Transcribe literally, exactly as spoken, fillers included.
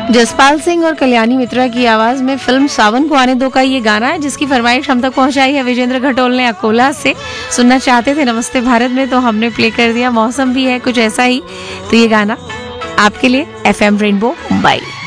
जसपाल सिंह और कल्याणी मित्रा की आवाज में फिल्म सावन को आने दो का ये गाना है, जिसकी फरमाइश हम तक पहुंचाई है विजेंद्र घटोल ने अकोला से। सुनना चाहते थे नमस्ते भारत में, तो हमने प्ले कर दिया। मौसम भी है कुछ ऐसा ही, तो ये गाना आपके लिए एफएम रेनबो मुंबई।